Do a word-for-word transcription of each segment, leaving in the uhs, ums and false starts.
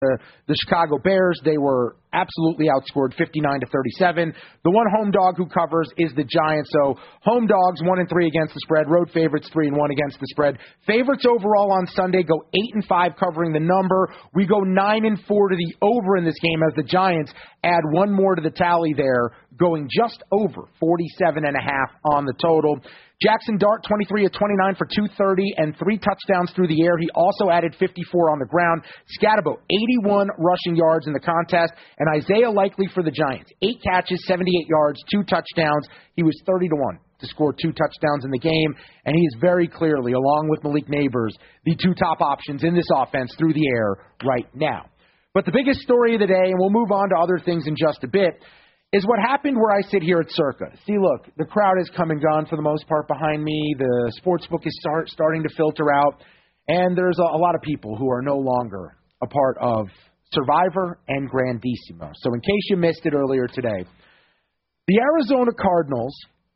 Uh, the Chicago Bears, they were absolutely outscored fifty-nine to thirty-seven. The one home dog who covers is the Giants. So home dogs one and three against the spread. Road favorites three and one against the spread. Favorites overall on Sunday go eight and five covering the number. We go nine and four to the over in this game as the Giants add one more to the tally there, going just over forty-seven and a half on the total. Jackson Dart, twenty-three of twenty-nine for two thirty and three touchdowns through the air. He also added fifty-four on the ground. Scatterbo, eighty-one rushing yards in the contest. And Isaiah Likely for the Giants, eight catches, seventy-eight yards, two touchdowns. He was thirty to one to score two touchdowns in the game. And he is very clearly, along with Malik Neighbors, the two top options in this offense through the air right now. But the biggest story of the day, and we'll move on to other things in just a bit, is what happened where I sit here at Circa. See, look, the crowd has come and gone for the most part behind me. The sportsbook is start, starting to filter out. And there's a, a lot of people who are no longer a part of Survivor and Grandissimo. So in case you missed it earlier today, the Arizona Cardinals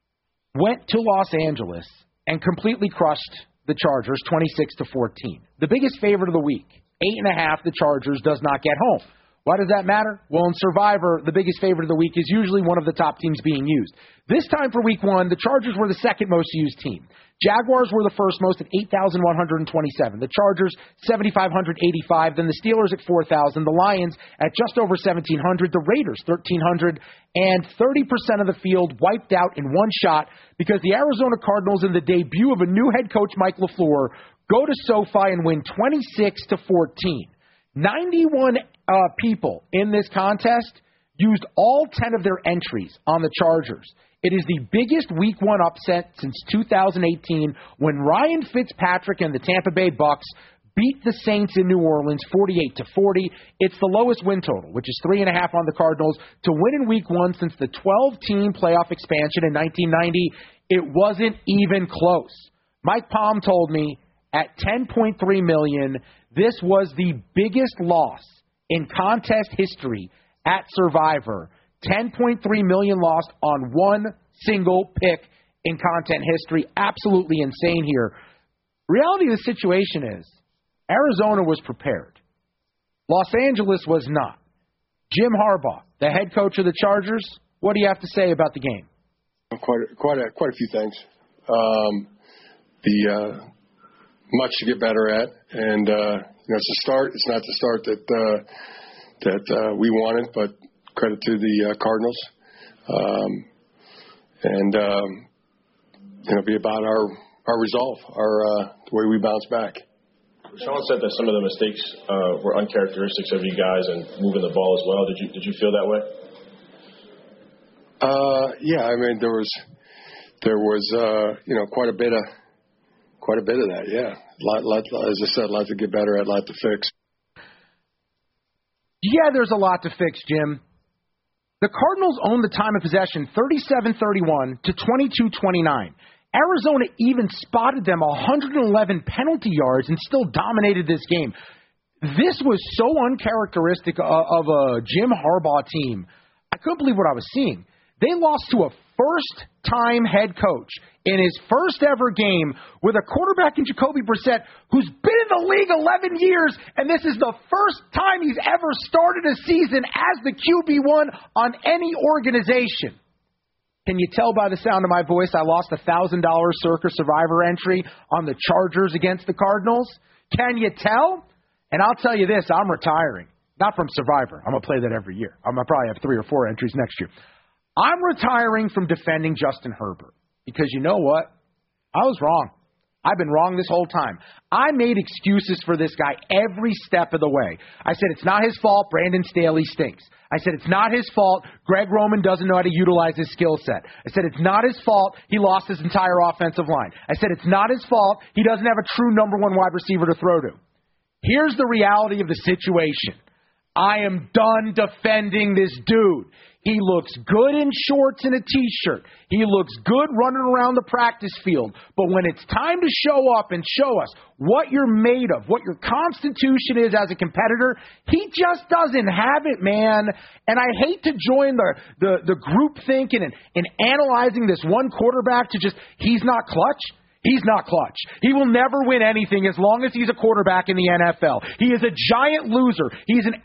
went to Los Angeles and completely crushed the Chargers twenty-six to fourteen. The biggest favorite of the week, eight and a half, the Chargers, does not get home. Why does that matter? Well, in Survivor, the biggest favorite of the week is usually one of the top teams being used. This time for week one, the Chargers were the second most used team. Jaguars were the first most at eight thousand one hundred twenty-seven. The Chargers, seven thousand five hundred eighty-five. Then the Steelers at four thousand. The Lions at just over seventeen hundred. The Raiders, thirteen hundred. And thirty percent of the field wiped out in one shot because the Arizona Cardinals, in the debut of a new head coach, Mike LaFleur, go to SoFi and win twenty-six to fourteen. ninety-one uh, people in this contest used all ten of their entries on the Chargers. It is the biggest week one upset since two thousand eighteen when Ryan Fitzpatrick and the Tampa Bay Bucks beat the Saints in New Orleans forty-eight to forty. It's the lowest win total, which is three and a half on the Cardinals, to win in week one since the twelve-team playoff expansion in nineteen ninety. It wasn't even close. Mike Palm told me at ten point three million dollars, this was the biggest loss in contest history at Survivor. ten point three million dollars lost on one single pick in content history. Absolutely insane here. Reality of the situation is Arizona was prepared. Los Angeles was not. Jim Harbaugh, the head coach of the Chargers, what do you have to say about the game? Quite a, quite a, quite a few things. Um, the uh, much to get better at, and uh, you know, it's a start. It's not the start that uh, that uh, we wanted, but credit to the uh, Cardinals, um, and um, you know, be about our our resolve, our uh, the way we bounce back. Sean said that some of the mistakes uh, were uncharacteristics of you guys and moving the ball as well. Did you did you feel that way? Uh, yeah, I mean there was there was uh, you know quite a bit of quite a bit of that. Yeah, lot, lot, as I said, a lot to get better at, a lot to fix. Yeah, there's a lot to fix, Jim. The Cardinals own the time of possession thirty-seven thirty-one to twenty-two twenty-nine. Arizona even spotted them one hundred eleven penalty yards and still dominated this game. This was so uncharacteristic of a Jim Harbaugh team. I couldn't believe what I was seeing. They lost to a first-time head coach in his first-ever game with a quarterback in Jacoby Brissett who's been in the league eleven years, and this is the first time he's ever started a season as the Q B one on any organization. Can you tell by the sound of my voice I lost a one thousand dollars Circa Survivor entry on the Chargers against the Cardinals? Can you tell? And I'll tell you this, I'm retiring. Not from Survivor. I'm going to play that every year. I'm going to probably have three or four entries next year. I'm retiring from defending Justin Herbert because you know what? I was wrong. I've been wrong this whole time. I made excuses for this guy every step of the way. I said it's not his fault Brandon Staley stinks. I said it's not his fault Greg Roman doesn't know how to utilize his skill set. I said it's not his fault he lost his entire offensive line. I said it's not his fault he doesn't have a true number one wide receiver to throw to. Here's the reality of the situation. I am done defending this dude. He looks good in shorts and a T-shirt. He looks good running around the practice field. But when it's time to show up and show us what you're made of, what your constitution is as a competitor, he just doesn't have it, man. And I hate to join the, the, the group thinking and, and analyzing this one quarterback to just, he's not clutch. He's not clutch. He will never win anything as long as he's a quarterback in the N F L. He is a giant loser. He's an